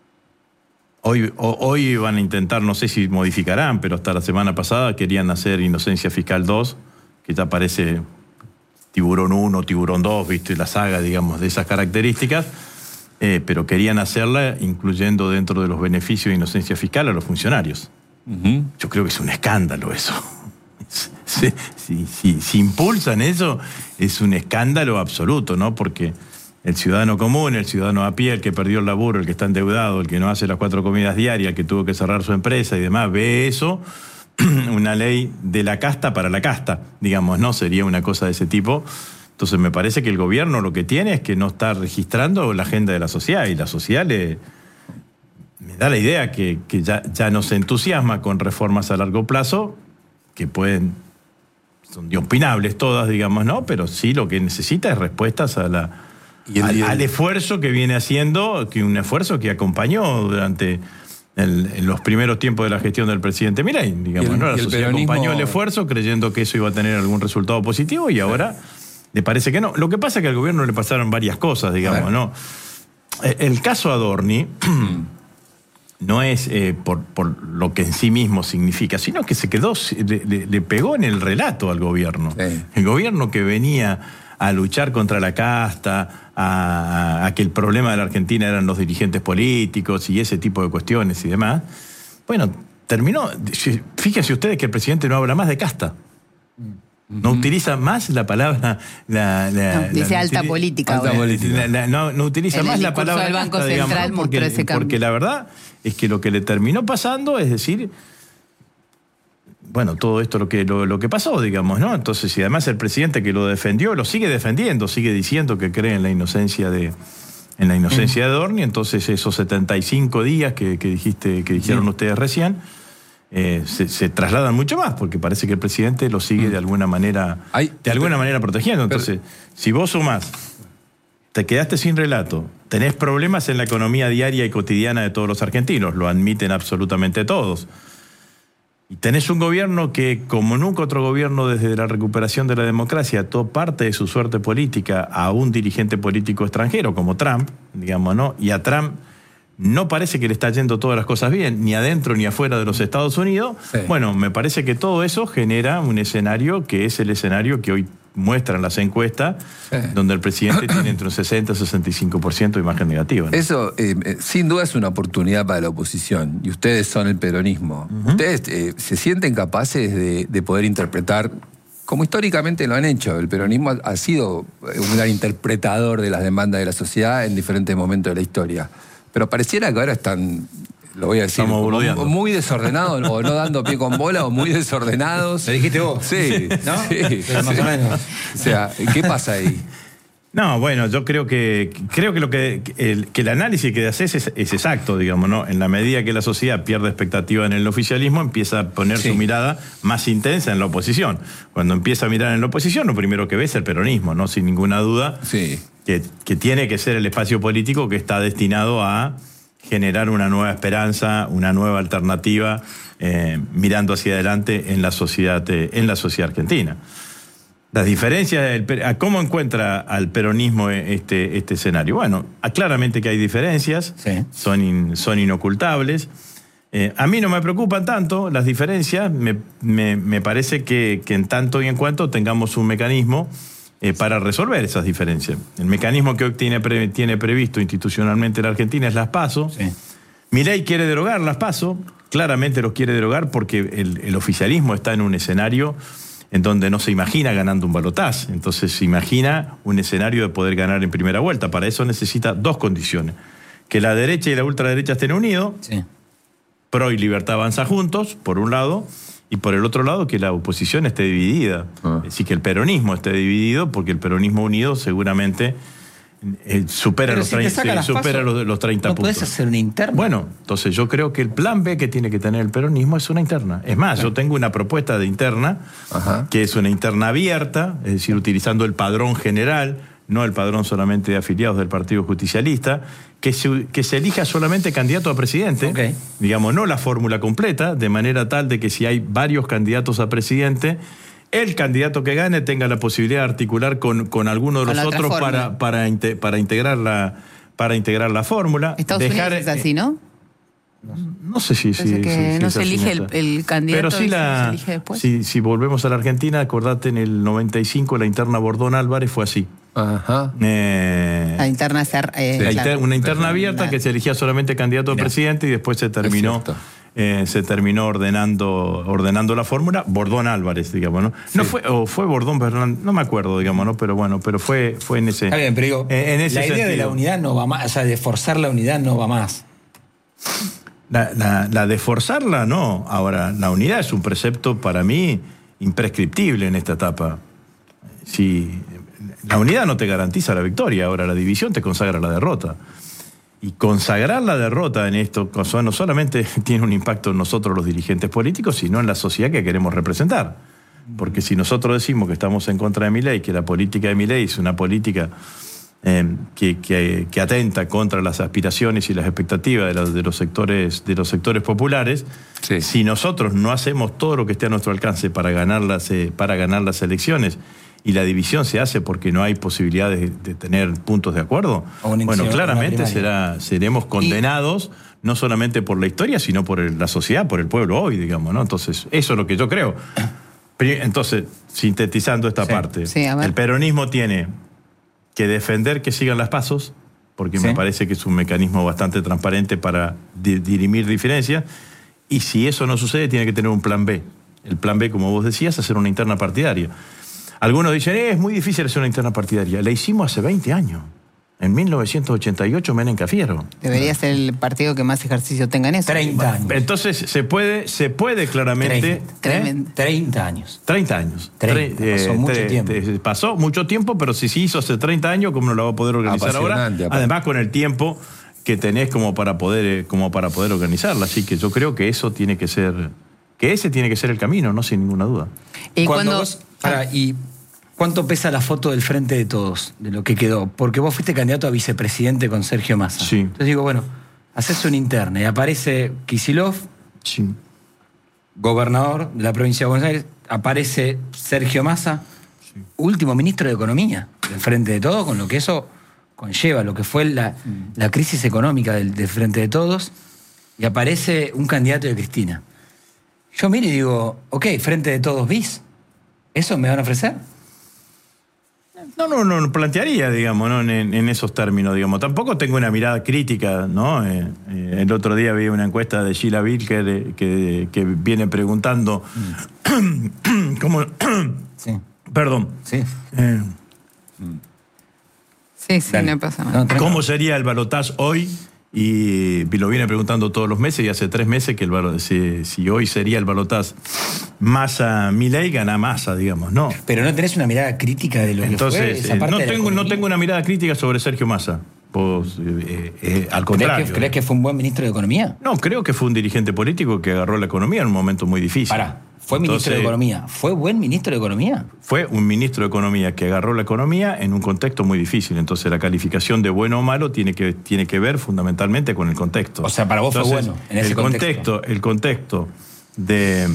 hoy, o- hoy van a intentar, no sé si modificarán, pero hasta la semana pasada querían hacer Inocencia Fiscal dos, que ya parece Tiburón uno, Tiburón dos, ¿viste? La saga, digamos, de esas características, eh, pero querían hacerla incluyendo dentro de los beneficios de inocencia fiscal a los funcionarios. Ujú. Yo creo que es un escándalo eso. Si, si, si, si impulsan eso, es un escándalo absoluto, ¿no? Porque el ciudadano común, el ciudadano a pie, el que perdió el laburo, el que está endeudado, el que no hace las cuatro comidas diarias, el que tuvo que cerrar su empresa y demás, ve eso, una ley de la casta para la casta, digamos, ¿no? Sería una cosa de ese tipo. Entonces me parece que el gobierno lo que tiene es que no está registrando la agenda de la sociedad y la sociedad le... Me da la idea que, que ya, ya no se entusiasma con reformas a largo plazo, que pueden, son opinables todas, digamos, ¿no? Pero sí lo que necesita es respuestas a la, Y el- al, y el- al esfuerzo que viene haciendo, que un esfuerzo que acompañó durante el- en los primeros tiempos de la gestión del presidente Milei, digamos, Y el- ¿no? La y el sociedad peronismo- acompañó el esfuerzo creyendo que eso iba a tener algún resultado positivo y ahora le parece que no. Lo que pasa es que al gobierno le pasaron varias cosas, digamos, Bueno. ¿no? Eh, El caso Adorni no es eh, por, por lo que en sí mismo significa, sino que se quedó, le, le- le pegó en el relato al gobierno. Sí. El gobierno que venía a luchar contra la casta, a, a que el problema de la Argentina eran los dirigentes políticos y ese tipo de cuestiones y demás, bueno, terminó, fíjense ustedes que el presidente no habla más de casta. No utiliza más la palabra... La, la- No, la- dice no alta utili- política Alta ahora. política. la- la- no, no utiliza En el más la discurso palabra del Banco casta, digamos, Central ¿no? mostró porque, ese cambio. porque la verdad es que lo que le terminó pasando es decir, bueno, todo esto lo que, lo, lo que pasó, digamos, ¿no? Entonces, y además el presidente que lo defendió, lo sigue defendiendo, sigue diciendo que cree en la inocencia de en la inocencia de Adorni, entonces esos setenta y cinco días que, que dijiste, que dijeron Sí. ustedes recién, eh, se, se trasladan mucho más, porque parece que el presidente lo sigue de alguna manera, Hay- de alguna manera protegiendo. Entonces, si vos sumás, te quedaste sin relato, tenés problemas en la economía diaria y cotidiana de todos los argentinos, lo admiten absolutamente todos. Y tenés un gobierno que, como nunca otro gobierno desde la recuperación de la democracia, ató parte de su suerte política a un dirigente político extranjero como Trump, digamos, ¿no? Y a Trump no parece que le está yendo todas las cosas bien, ni adentro ni afuera de los Estados Unidos. Sí. Bueno, me parece que todo eso genera un escenario que es el escenario que hoy muestran las encuestas, sí. donde el presidente tiene entre un sesenta y sesenta y cinco por ciento de imagen negativa, ¿no? Eso, eh, sin duda, es una oportunidad para la oposición, y ustedes son el peronismo. Uh-huh. ¿Ustedes eh, se sienten capaces de, de poder interpretar, como históricamente lo han hecho? El peronismo ha, ha sido un gran interpretador de las demandas de la sociedad en diferentes momentos de la historia. Pero pareciera que ahora están, lo voy a decir, muy desordenados, o no dando pie con bola, o muy desordenados. ¿Lo dijiste vos? Sí, ¿no? Sí, Pero más sí. o menos. O sea, ¿qué pasa ahí? No, bueno, yo creo que creo que lo que el, que el análisis que haces es, es exacto, digamos, ¿no? En la medida que la sociedad pierde expectativa en el oficialismo, empieza a poner sí. su mirada más intensa en la oposición. Cuando empieza a mirar en la oposición, lo primero que ve es el peronismo, ¿no? Sin ninguna duda. Sí. Que, que tiene que ser el espacio político que está destinado a generar una nueva esperanza, una nueva alternativa, eh, mirando hacia adelante en la sociedad, eh, en la sociedad argentina. Las diferencias, del, a ¿cómo encuentra al peronismo este, este escenario? Bueno, claramente que hay diferencias, sí. son, in, son inocultables. Eh, a mí no me preocupan tanto las diferencias, me, me, me parece que, que en tanto y en cuanto tengamos un mecanismo Eh, para resolver esas diferencias. El mecanismo que hoy tiene, pre, tiene previsto institucionalmente la Argentina es las PASO. Sí. Milei quiere derogar las PASO, claramente los quiere derogar porque el, el oficialismo está en un escenario en donde no se imagina ganando un balotaje. Entonces se imagina un escenario de poder ganar en primera vuelta. Para eso necesita dos condiciones: que la derecha y la ultraderecha estén unidos, sí. Pro y Libertad Avanza juntos, por un lado, y por el otro lado que la oposición esté dividida. Ah. Es decir, que el peronismo esté dividido, porque el peronismo unido seguramente eh, supera, los, si treinta, sí, supera pasos, los, los treinta ¿no puntos. ¿No puedes hacer una interna? Bueno, entonces yo creo que el plan B que tiene que tener el peronismo es una interna. Es más, claro. yo tengo una propuesta de interna, Ajá. que es una interna abierta, es decir, utilizando el padrón general, no el padrón solamente de afiliados del Partido Justicialista, que se, que se elija solamente candidato a presidente, okay. digamos, no la fórmula completa, de manera tal de que si hay varios candidatos a presidente, el candidato que gane tenga la posibilidad de articular con, con alguno de los otros para, para, para, integrar la, para integrar la fórmula. Estados Dejar, Unidos es así, ¿no? No sé si... si, que si no si se elige el, el candidato. Pero sí la, se elige después. Si, si volvemos a la Argentina, acordate, en el noventa y cinco la interna Bordón-Álvarez fue así. Ajá. Eh, la interna ser, eh, la claro. inter, una interna abierta claro. que se eligía solamente candidato a presidente y después se terminó eh, se terminó ordenando ordenando la fórmula Bordón-Álvarez, digamos, ¿no? Sí. No fue o fue Bordón Fernández, no me acuerdo, digamos, ¿no? Pero bueno, pero fue fue en ese. Está bien, pero digo, en, en ese la idea sentido. de la unidad no va más, o sea, de forzar la unidad no va más. La, la, la de forzarla, no. Ahora, la unidad es un precepto para mí imprescriptible en esta etapa. Si la unidad no te garantiza la victoria, ahora la división te consagra la derrota. Y consagrar la derrota en esto no solamente tiene un impacto en nosotros los dirigentes políticos, sino en la sociedad que queremos representar. Porque si nosotros decimos que estamos en contra de Milei, que la política de Milei es una política eh, que, que, que atenta contra las aspiraciones y las expectativas de los, de los sectores, de los sectores populares, sí. si nosotros no hacemos todo lo que esté a nuestro alcance para ganar las, eh, para ganar las elecciones, y la división se hace porque no hay posibilidad de, de tener puntos de acuerdo, bueno, claramente será, seremos condenados, y no solamente por la historia, sino por el, la sociedad, por el pueblo hoy, digamos, ¿no? Entonces, eso es lo que yo creo. Entonces, sintetizando esta sí, parte, sí, el peronismo tiene que defender que sigan las pasos, porque sí. me parece que es un mecanismo bastante transparente para di- dirimir diferencias, y si eso no sucede, tiene que tener un plan B. El plan B, como vos decías, hacer una interna partidaria. Algunos dicen, eh, es muy difícil hacer una interna partidaria. La hicimos hace veinte años. En mil novecientos ochenta y ocho, Menem Cafiero. Debería ser el partido que más ejercicio tenga en eso. treinta años. Entonces, se puede, se puede claramente... treinta, ¿eh? treinta años. treinta años. treinta, Tre- pasó eh, mucho tre- tiempo. Te, pasó mucho tiempo, pero si se hizo hace treinta años, ¿cómo no la va a poder organizar ahora? Además, con el tiempo que tenés como para poder, como para poder organizarla. Así que yo creo que eso tiene que ser... Que ese tiene que ser el camino, no sin ninguna duda. Y cuando, cuando vos, para, y ¿cuánto pesa la foto del Frente de Todos, de lo que quedó? Porque vos fuiste candidato a vicepresidente con Sergio Massa. Sí. Entonces digo, bueno, haces una interna y aparece Kicillof, sí. gobernador de la provincia de Buenos Aires, aparece Sergio Massa, sí. último ministro de Economía del Frente de Todos, con lo que eso conlleva lo que fue la, la crisis económica del, del Frente de Todos, y aparece un candidato de Cristina. Yo miro y digo, ok, Frente de Todos bis, ¿eso me van a ofrecer? No, no, no, plantearía, digamos, ¿no? en, en esos términos, digamos. Tampoco tengo una mirada crítica, ¿no? Eh, eh, el otro día vi una encuesta de Sheila Wilker eh, que, que viene preguntando mm. cómo... sí. Perdón. Sí. Eh, sí, sí, Dale. no pasa nada. No, ¿Cómo sería el balotaje hoy? Y lo viene preguntando todos los meses, y hace tres meses que el balo, si, si hoy sería el balotaje Massa-Milei, gana Massa, digamos, ¿no? Pero no tenés una mirada crítica de lo Entonces, que fue esa eh, parte no, de la tengo, no economía. tengo una mirada crítica sobre Sergio Massa. Pues, eh, eh, al contrario. ¿Crees que, ¿Crees que fue un buen ministro de Economía? No, creo que fue un dirigente político que agarró la economía en un momento muy difícil. Pará, fue ministro Entonces, de Economía. ¿Fue buen ministro de Economía? Fue un ministro de Economía que agarró la economía en un contexto muy difícil. Entonces la calificación de bueno o malo tiene que, tiene que ver fundamentalmente con el contexto. O sea, para vos Entonces, fue bueno en ese el contexto. contexto. El contexto de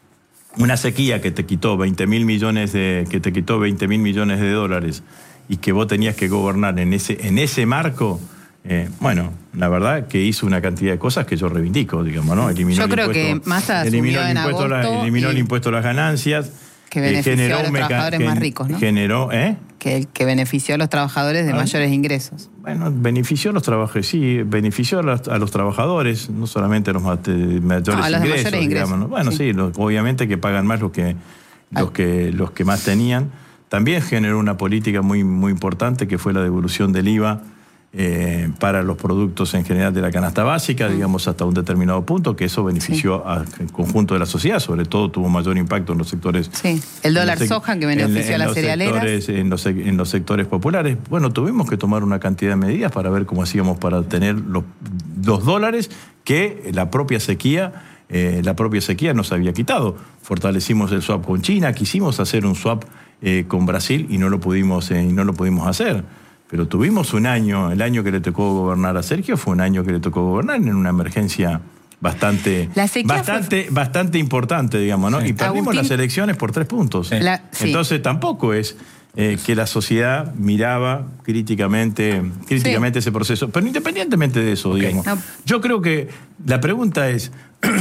una sequía que te quitó veinte mil millones de, que te quitó veinte mil millones de dólares y que vos tenías que gobernar en ese, en ese marco. Eh, bueno, la verdad que hizo una cantidad de cosas que yo reivindico, digamos, ¿no? Eliminó Yo el creo impuesto, que Massa eliminó asumió el en impuesto a la- agosto eliminó y- el impuesto a las ganancias. Que eh, benefició generó a los un meca- trabajadores más gen- ricos, ¿no? Generó, ¿eh? Que, que benefició a los trabajadores de Ah. mayores ingresos. Bueno, benefició a los trabajadores, sí, benefició a los, a los trabajadores, no solamente a los mate- mayores No, a los de ingresos, mayores ingresos, digamos, ¿no? Bueno, sí. sí, los- obviamente que pagan más los que, los Ah. que, los que más tenían. También generó una política muy, muy importante que fue la devolución del I V A eh, para los productos en general de la canasta básica, Mm. digamos, hasta un determinado punto, que eso benefició al conjunto de la sociedad, sobre todo tuvo mayor impacto en los sectores. Sí, el dólar en los sec- soja que benefició en- en a las los cerealeras. sectores- en, los, sec- en los sectores populares. Bueno, tuvimos que tomar una cantidad de medidas para ver cómo hacíamos para tener los, los dólares que la propia sequía, eh, la propia sequía nos había quitado. Fortalecimos el swap con China, quisimos hacer un swap eh, con Brasil y no lo pudimos, eh, y no lo pudimos hacer. Pero tuvimos un año, el año que le tocó gobernar a Sergio fue un año que le tocó gobernar en una emergencia bastante, La sequía bastante, bastante importante, digamos, ¿no? Sí. Y perdimos Agustín- las elecciones por tres puntos. La- sí. Entonces tampoco es eh, que la sociedad miraba críticamente, críticamente ese proceso. Pero independientemente de eso, digamos, No. yo creo que la pregunta es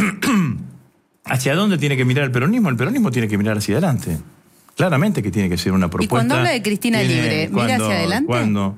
¿hacia dónde tiene que mirar el peronismo? El peronismo tiene que mirar hacia adelante. Claramente que tiene que ser una propuesta. cuando habla de Cristina tiene- Libre, ¿mira hacia adelante? Cuando,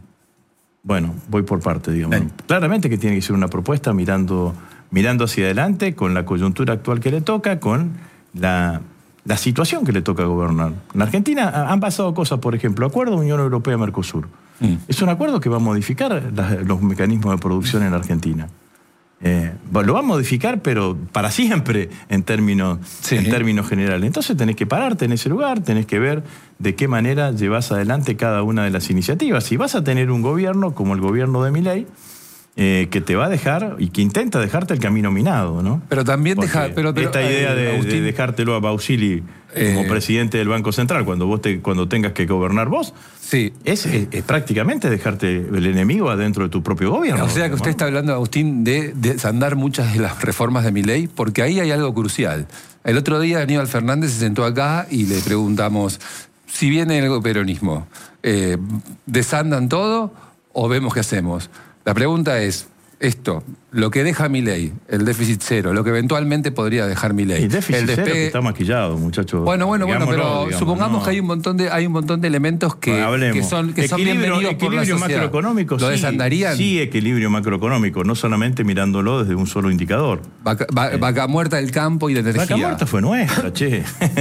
bueno, voy por parte, digamos. Dale. Claramente que tiene que ser una propuesta mirando, mirando hacia adelante, con la coyuntura actual que le toca, con la, la situación que le toca gobernar. En Argentina ha- han pasado cosas, por ejemplo, acuerdo Unión Europea-Mercosur. Mm. Es un acuerdo que va a modificar la- los mecanismos de producción en Argentina. Eh, bueno, lo va a modificar, pero para siempre en términos, Sí. en términos generales. Entonces tenés que pararte en ese lugar, tenés que ver de qué manera llevas adelante cada una de las iniciativas. Si vas a tener un gobierno como el gobierno de Milei, eh, que te va a dejar y que intenta dejarte el camino minado, ¿no? Pero también Porque deja. Pero, pero, esta eh, idea de, de Agustín, dejártelo a Bausili como Eh, presidente del Banco Central cuando vos te, cuando tengas que gobernar vos, Sí. es, es- es prácticamente dejarte el enemigo adentro de tu propio gobierno. O sea que usted ¿no? está hablando, Agustín, de desandar muchas de las reformas de mi ley, porque ahí hay algo crucial. El otro día Aníbal Fernández se sentó acá y le preguntamos, si viene el peronismo, eh, ¿desandan todo o vemos qué hacemos? La pregunta es, esto, lo que deja mi ley, el déficit cero, lo que eventualmente podría dejar mi ley. El déficit el cero despegue- que está maquillado, muchachos. Bueno, bueno, bueno, Digámoslo, pero digamos, supongamos no. que hay un montón de hay un montón de elementos que, Bueno, hablemos. que son que son Equilibrio- bienvenidos por la equilibrio sociedad. macroeconómico, ¿Lo sí, desandarían? Sí, equilibrio macroeconómico, no solamente mirándolo desde un solo indicador. Vaca, va- vaca muerta del campo y de energía. Vaca Muerta fue nuestra, che.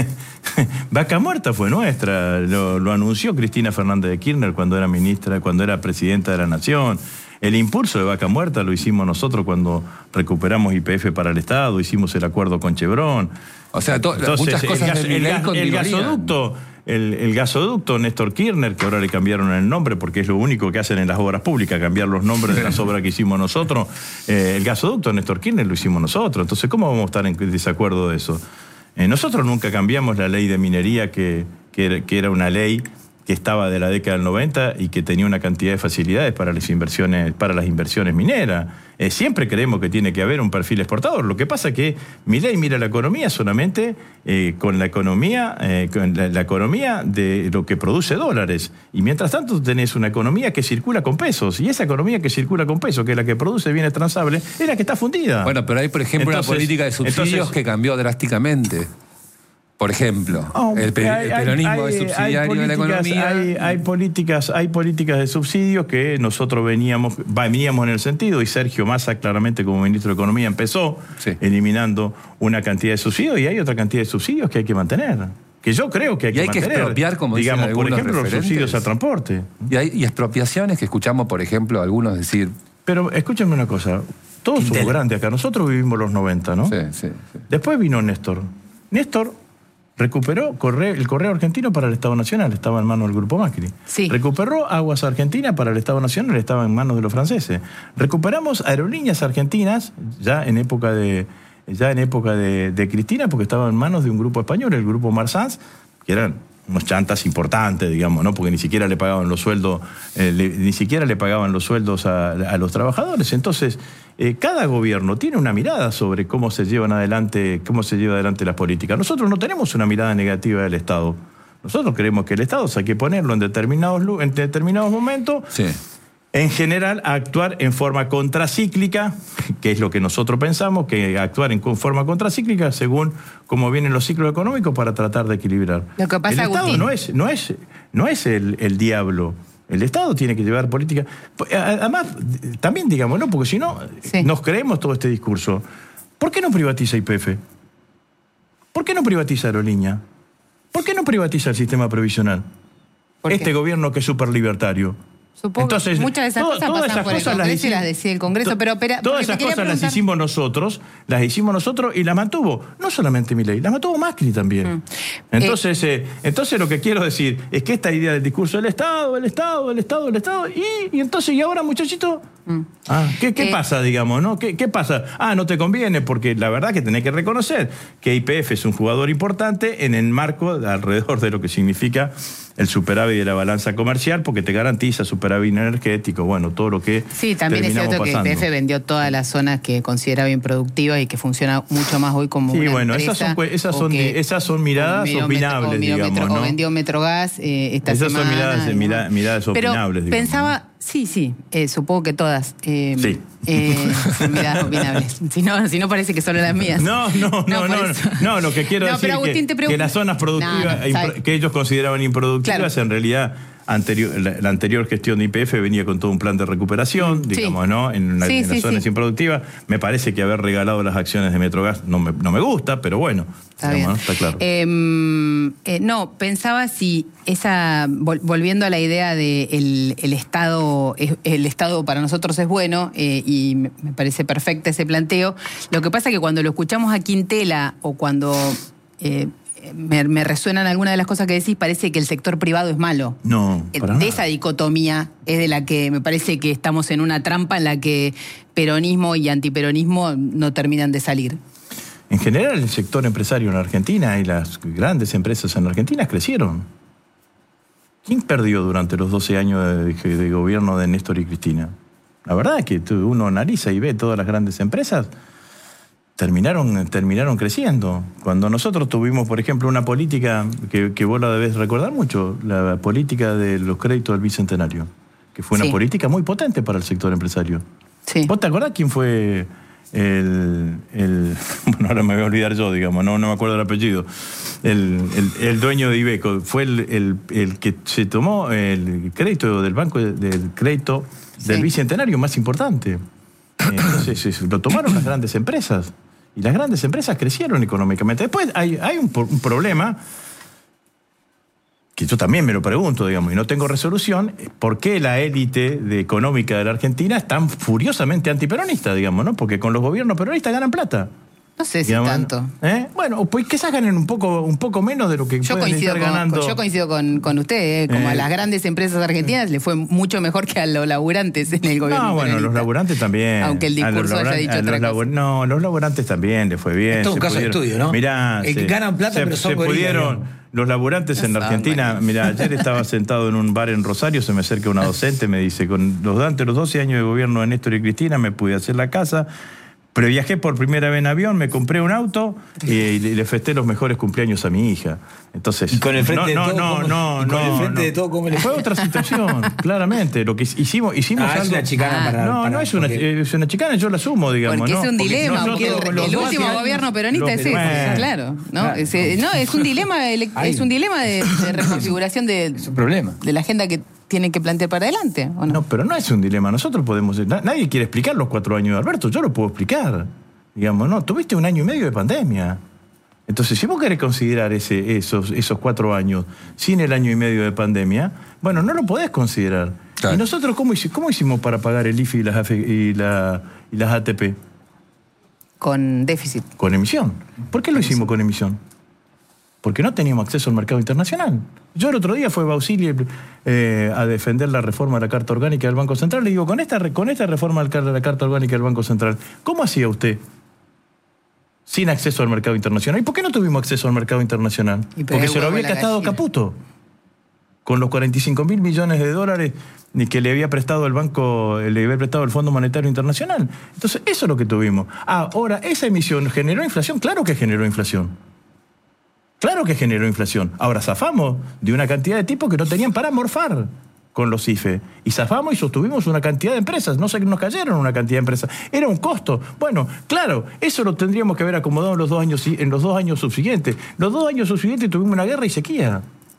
Vaca Muerta fue nuestra. Lo, lo anunció Cristina Fernández de Kirchner cuando era ministra, cuando era presidenta de la Nación. El impulso de Vaca Muerta lo hicimos nosotros cuando recuperamos Y P F para el Estado, hicimos el acuerdo con Chevron. O sea, to- Entonces, muchas el cosas gas- de mi el, ley gas- el continuarían. gasoducto, el, el gasoducto Néstor Kirchner, que ahora le cambiaron el nombre porque es lo único que hacen en las obras públicas, cambiar los nombres de las obras que hicimos nosotros. Eh, el gasoducto Néstor Kirchner lo hicimos nosotros. Entonces, ¿cómo vamos a estar en desacuerdo de eso? Eh, nosotros nunca cambiamos la ley de minería, que, que, era, que era una ley que estaba de la década del noventa y que tenía una cantidad de facilidades para las inversiones, para las inversiones mineras. Eh, siempre creemos que tiene que haber un perfil exportador. Lo que pasa es que Milei mira la economía solamente eh, con la economía, eh, con la, la economía de lo que produce dólares. Y mientras tanto tenés una economía que circula con pesos. Y esa economía que circula con pesos, que es la que produce bienes transables, es la que está fundida. Bueno, pero hay, por ejemplo, entonces, una política de subsidios entonces, que cambió drásticamente. Por ejemplo, oh, el, pe hay, el peronismo hay, es subsidiario de la economía. Hay, hay, políticas, hay políticas de subsidios que nosotros veníamos, veníamos en el sentido, y Sergio Massa claramente como ministro de Economía empezó sí. eliminando una cantidad de subsidios, y hay otra cantidad de subsidios que hay que mantener. Que yo creo que hay y que hay mantener. que expropiar, como digamos, dicen por algunos ejemplo, referentes. Los subsidios a transporte. Y hay y expropiaciones que escuchamos, por ejemplo, algunos decir... Pero escúchame una cosa, todos Quintela. somos grandes acá, nosotros vivimos los noventa, ¿no? Sí, sí, sí. Después vino Néstor. Néstor recuperó correo, el correo argentino para el Estado Nacional, estaba en manos del Grupo Macri. Sí. Recuperó Aguas Argentinas para el Estado Nacional, estaba en manos de los franceses. Recuperamos Aerolíneas Argentinas, ya en época de, ya en época de, de Cristina, porque estaba en manos de un grupo español, el Grupo Marsans, que eran unos chantas importantes, digamos, ¿no? Porque ni siquiera le pagaban los sueldos, eh, le, ni siquiera le pagaban los sueldos a, a los trabajadores. Entonces, eh, cada gobierno tiene una mirada sobre cómo se llevan adelante, cómo se lleva adelante las políticas. Nosotros no tenemos una mirada negativa del Estado. Nosotros creemos que el Estado hay que ponerlo en determinados, en determinados momentos. Sí. En general, a actuar en forma contracíclica, que es lo que nosotros pensamos, que actuar en forma contracíclica según cómo vienen los ciclos económicos para tratar de equilibrar. Lo que pasa, el Estado Agustín, no es, no es, no es el, el diablo. El Estado tiene que llevar política. Además, también digamos, ¿no? Porque si no, sí. nos creemos todo este discurso. ¿Por qué no privatiza Y P F? ¿Por qué no privatiza Aerolínea? ¿Por qué no privatiza el sistema previsional? Este gobierno que es súper libertario. Supongo Entonces, muchas de esas todo, cosas todas pasan esas por el cosas Congreso las y las decide el Congreso, pero... pero todas esas cosas preguntar... las hicimos nosotros, las hicimos nosotros y las mantuvo, no solamente Milei, las mantuvo Macri también. Mm. Entonces, eh, eh, entonces lo que quiero decir es que esta idea del discurso del Estado, el Estado, el Estado, el Estado, y, y entonces, ¿y ahora, muchachito? Mm. Ah, ¿Qué, qué eh, pasa, digamos, no? ¿Qué, ¿Qué pasa? Ah, no te conviene, porque la verdad que tenés que reconocer que Y P F es un jugador importante en el marco alrededor de lo que significa el superávit de la balanza comercial, porque te garantiza superávit energético, bueno, todo lo que sí, también es cierto pasando. Que Y P F vendió todas las zonas que consideraba improductivas y que funciona mucho más hoy como sí, una bueno, empresa. esas son, esas son, que, esas son miradas opinables, metro, digamos, metro, ¿no? O vendió Metrogas eh, esta esas semana. Esas son miradas, ¿no? miradas opinables, Pero digamos, pensaba... ¿no? Sí, sí, eh, supongo que todas. Eh, sí. Eh, son miradas opinables. Si no, si no parece que solo las mías. No, no, no, no, no, no, lo que quiero no, decir es que, que las zonas productivas, no, no, que ellos consideraban improductivas, claro. en realidad... Anterior, la, la anterior gestión de Y P F venía con todo un plan de recuperación, mm, digamos, sí. ¿no? En, una, sí, en las sí, zonas sí. improductivas. Me parece que haber regalado las acciones de Metrogas no me, no me gusta, pero bueno, está, digamos, ¿no? Está claro. Eh, eh, no, pensaba si esa, vol, volviendo a la idea de el, el Estado, el Estado para nosotros es bueno, eh, y me, me parece perfecto ese planteo. Lo que pasa es que cuando lo escuchamos a Quintela o cuando... Eh, Me, me resuenan algunas de las cosas que decís, parece que el sector privado es malo. No, para De nada. esa dicotomía es de la que me parece que estamos en una trampa en la que peronismo y antiperonismo no terminan de salir. En general, el sector empresario en Argentina y las grandes empresas en Argentina crecieron. ¿Quién perdió durante los doce años de, de, de gobierno de Néstor y Cristina? La verdad es que uno analiza y ve todas las grandes empresas... Terminaron, terminaron creciendo. Cuando nosotros tuvimos, por ejemplo, una política que, que vos la debés recordar mucho, la política de los créditos del Bicentenario, que fue una sí. política muy potente para el sector empresario. Sí. ¿Vos te acordás quién fue el, el... Bueno, ahora me voy a olvidar yo, digamos, no, no me acuerdo el apellido. El, el, el dueño de Iveco fue el, el, el que se tomó el crédito del banco, del crédito del sí. Bicentenario más importante. Entonces lo tomaron las grandes empresas y las grandes empresas crecieron económicamente. Después hay, hay un, un problema que yo también me lo pregunto, digamos, y no tengo resolución, ¿por qué la élite de económica de la Argentina es tan furiosamente antiperonista, digamos, ¿no? Porque con los gobiernos peronistas ganan plata. No sé si digamos, tanto. ¿eh? Bueno, pues quizás ganen un poco, un poco menos de lo que yo pueden estar con, ganando. Con, yo coincido con, con usted, ¿eh? Como eh, a las grandes empresas argentinas le fue mucho mejor que a los laburantes en el gobierno. No, bueno, peronista. Los laburantes también. Aunque el discurso haya dicho otra cosa. No, los laburantes también le fue bien. Es todo un caso pudieron, de estudio, ¿no? Mirá, eh, se, ganan plata, se, pero son se pudieron. los laburantes en la Argentina, mira, ayer estaba sentado en un bar en Rosario, se me acerca una docente, me dice, con los, durante los doce años de gobierno de Néstor y Cristina me pude hacer la casa, pero viajé por primera vez en avión, me compré un auto eh, y le festé los mejores cumpleaños a mi hija. Entonces, y con el frente no, de todo, no, ¿cómo, no, y con no, el frente no. de todo, ¿cómo le fue otra situación, claramente. Lo que hicimos, hicimos ah, algo. es una chicana ah, para. No, para, no es una, porque... es una chicana, yo la asumo, digamos. Porque ¿no? es un porque dilema, nosotros, porque el, los el último años, gobierno peronista es ese, bueno, claro. ¿no? claro. Es, no, es un dilema, es un dilema de, de reconfiguración de, es un problema. de la agenda que tienen que plantear para adelante, ¿o no? No, pero no es un dilema. Nosotros podemos. Nadie quiere explicar los cuatro años de Alberto, yo lo puedo explicar. Digamos, no, tuviste un año y medio de pandemia. Entonces, si vos querés considerar ese, esos, esos cuatro años sin el año y medio de pandemia, bueno, no lo podés considerar. Claro. ¿Y nosotros cómo, cómo hicimos para pagar el I F E y las, y la, y las A T P? Con déficit. Con emisión. ¿Por qué lo hicimos con emisión? Porque no teníamos acceso al mercado internacional. Yo el otro día fui a Bauxili eh, a defender la reforma de la Carta Orgánica del Banco Central. Le digo, con esta, con esta reforma de la Carta Orgánica del Banco Central, ¿cómo hacía usted sin acceso al mercado internacional? ¿Y por qué no tuvimos acceso al mercado internacional? Porque se lo había gastado Caputo. Con los cuarenta y cinco mil millones de dólares que le había prestado el banco, le había prestado el Fondo Monetario Internacional. Entonces, eso es lo que tuvimos. Ah, ahora, ¿esa emisión generó inflación? Claro que generó inflación. Claro que generó inflación. Ahora zafamos de una cantidad de tipos que no tenían para morfar con los I F E. Y zafamos y sostuvimos una cantidad de empresas. No se nos cayeron una cantidad de empresas. Era un costo. Bueno, claro, eso lo tendríamos que haber acomodado en los dos años, en los dos años subsiguientes. Los dos años subsiguientes tuvimos una guerra y sequía.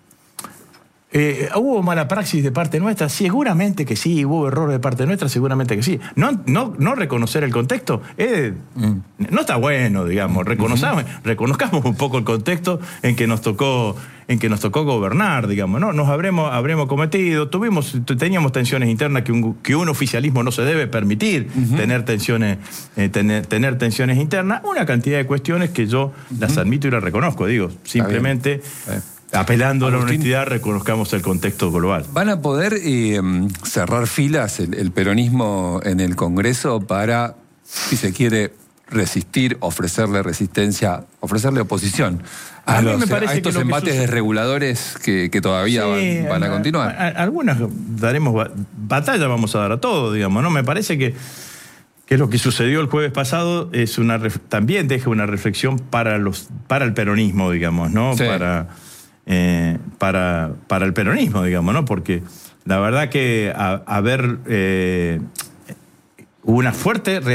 Eh, ¿Hubo mala praxis de parte nuestra? Seguramente que sí. ¿Hubo error de parte nuestra? Seguramente que sí. No, no, no reconocer el contexto eh, mm. no está bueno, digamos. Reconozcamos, uh-huh. reconozcamos un poco el contexto en que nos tocó, en que nos tocó gobernar, digamos. ¿No? Nos habremos, habremos cometido, tuvimos, teníamos tensiones internas que un, que un oficialismo no se debe permitir, uh-huh. tener tensiones, eh, tener, tener tensiones internas, una cantidad de cuestiones que yo uh-huh. las admito y las reconozco, digo, simplemente. Apelando Agustín, a la honestidad, reconozcamos el contexto global. ¿Van a poder eh, cerrar filas el, el peronismo en el Congreso para, si se quiere, resistir, ofrecerle resistencia, ofrecerle oposición a, a, los, me parece a estos que embates desreguladores que, que todavía sí, van, van a, a continuar? A, a, algunas daremos batalla, vamos a dar a todo, digamos, ¿no? Me parece que, que lo que sucedió el jueves pasado es una también deja una reflexión para los para el peronismo, digamos, ¿no? Sí. Para Eh, para, para el peronismo, digamos, ¿no? Porque la verdad que a, a ver, eh, hubo una fuerte reacción